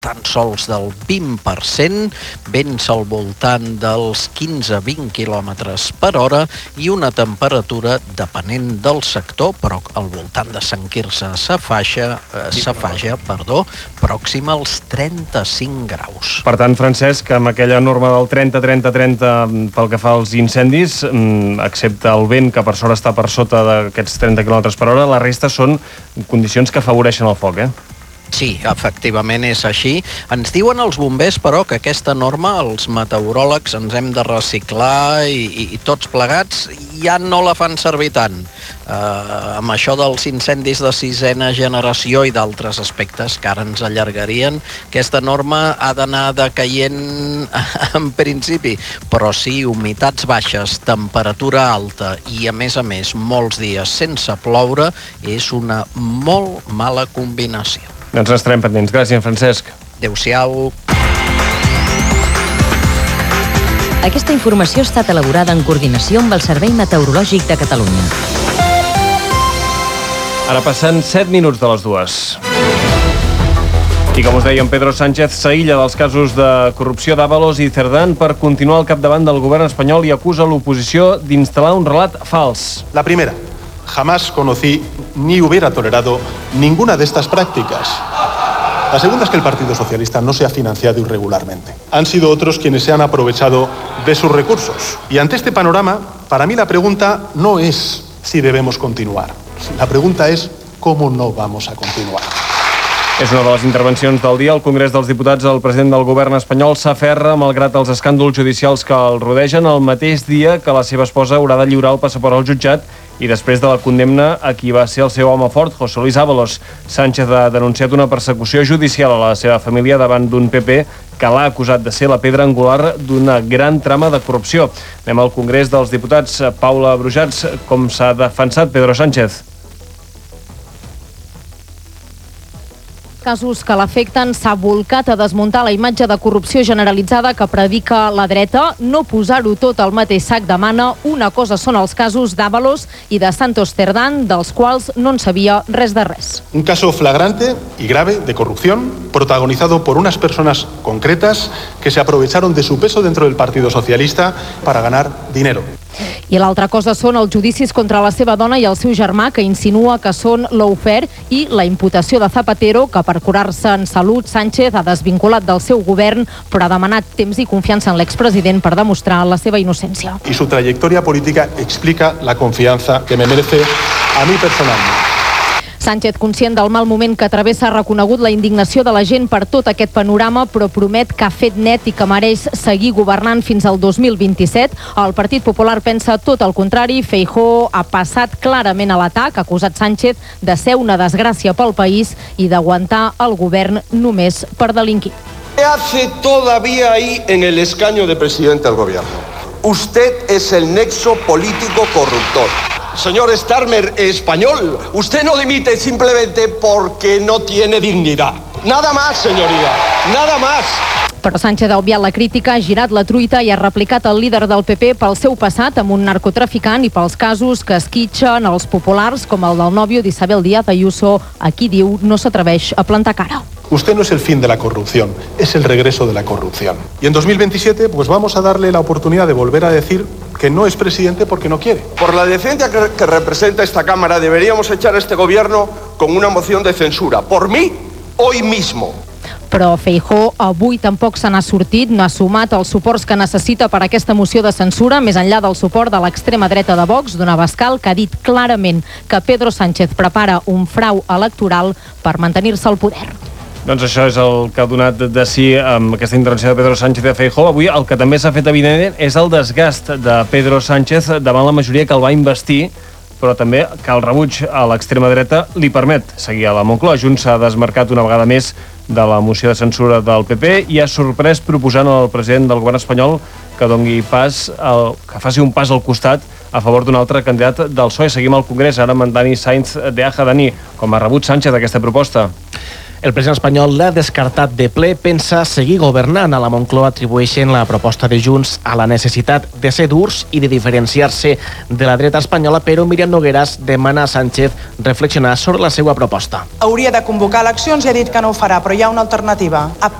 tan sols del 20%, vents al voltant dels 15-20 km per hora i una temperatura, depenent del sector, però al voltant de Sant Quirze Safaja, pròxima als 35 graus. Per tant, Francesc, amb aquella norma del 30-30-30 pel que fa als incendis, excepte el vent, que per sort està per sota d'aquests 30 km per hora, la resta són condicions que afavoreixen el foc, Sí, efectivament és així. Ens diuen els bombers, però, que aquesta norma els meteoròlegs ens hem de reciclar i tots plegats ja no la fan servir tant. Amb això dels incendis de 6ª generació i d'altres aspectes que ara ens allargarien, aquesta norma ha d'anar decaient en principi, però sí, humitats baixes, temperatura alta i, a més, molts dies sense ploure, és una molt mala combinació. Doncs estarem pendents. Gràcies, Francesc. Adéu-siau. Aquesta informació ha estat elaborada en coordinació amb el Servei Meteorològic de Catalunya. Ara passen 7 minuts de les 2. I com us dèiem, Pedro Sánchez s'aïlla dels casos de corrupció d'Ábalos i Cerdán per continuar al capdavant del govern espanyol i acusa l'oposició d'instal·lar un relat fals. La primera. Jamás conocí ni hubiera tolerado ninguna de estas prácticas. La segunda es que el Partido Socialista no se ha financiado irregularmente. Han sido otros quienes se han aprovechado de sus recursos. Y ante este panorama, para mí la pregunta no es si debemos continuar. La pregunta es cómo no vamos a continuar. És una de les intervencions del dia. Al Congrés dels Diputats, el president del govern espanyol s'aferra, malgrat els escàndols judicials que el rodegen, el mateix dia que la seva esposa haurà de lliurar el passaport al jutjat i després de la condemna a qui va ser el seu home fort, José Luis Ábalos. Sánchez ha denunciat una persecució judicial a la seva família davant d'un PP que l'ha acusat de ser la pedra angular d'una gran trama de corrupció. Anem al Congrés dels Diputats. Paula Brujats, com s'ha defensat Pedro Sánchez? Casos que l'afecten, s'ha volcat a desmuntar la imatge de corrupció generalitzada que predica la dreta. No posar-ho tot al mateix sac demana. Una cosa són els casos d'Ábalos i de Santos Cerdán, dels quals no en sabia res de res. Un caso flagrante y grave de corrupción protagonizado por unas personas concretas que se aprovecharon de su peso dentro del Partido Socialista para ganar dinero. I l'altra cosa són els judicis contra la seva dona i el seu germà, que insinua que són lawfare, i la imputació de Zapatero, que per curar-se en salut Sánchez ha desvinculat del seu govern, però ha demanat temps i confiança en l'expresident per demostrar la seva innocència. Y su trayectoria política explica la confianza que me merece a mí personalmente. Sánchez, conscient del mal moment que travessa, ha reconegut la indignació de la gent per tot aquest panorama, però promet que ha fet net i que mereix seguir governant fins al 2027. El Partit Popular pensa tot el contrari. Feijóo ha passat clarament a l'atac, ha acusat Sánchez de ser una desgràcia pel país i d'aguantar el govern només per delinquir. ¿Qué hace todavía ahí en el escaño de presidente del gobierno? Usted es el nexo político corruptor. Señor Starmer, español, usted no dimite simplemente porque no tiene dignidad. Nada más, señoría, nada más. Però Sánchez ha obviat la crítica, ha girat la truita i ha replicat el líder del PP pel seu passat amb un narcotraficant i pels casos que esquitxen els populars, com el del nòvio d'Isabel Díaz Ayuso, a qui diu no s'atreveix a plantar cara. Usted no es el fin de la corrupción, es el regreso de la corrupción. Y en 2027, pues vamos a darle la oportunidad de volver a decir que no es presidente porque no quiere. Por la decencia que representa esta Cámara, deberíamos echar a este gobierno con una moción de censura. Por mí, hoy mismo. Però Feijóo avui tampoc se n'ha sortit, no ha sumat els suports que necessita per a aquesta moció de censura, més enllà del suport de l'extrema dreta de Vox, d'una Abascal que ha dit clarament que Pedro Sánchez prepara un frau electoral per mantenir-se al poder. Doncs això és el que ha donat de si amb aquesta intervenció de Pedro Sánchez de Feijóo. Avui el que també s'ha fet evident és el desgast de Pedro Sánchez davant la majoria que el va investir, però també que el rebuig a l'extrema dreta li permet seguir a la Moncloa. Junts s'ha desmarcat una vegada més de la moció de censura del PP i ha sorprès proposant al president del govern espanyol que doni que faci un pas al costat a favor d'un altre candidat del PSOE. Seguim al Congrés, ara amb en Dani Sainz de Aja. Dani, com ha rebut Sánchez aquesta proposta? El president espanyol l'ha descartat de ple, pensa seguir governant. A la Moncloa atribueixen la proposta de Junts a la necessitat de ser durs i de diferenciar-se de la dreta espanyola, però Míriam Nogueras demana a Sánchez reflexionar sobre la seva proposta. Hauria de convocar eleccions i ha dit que no ho farà, però hi ha una alternativa.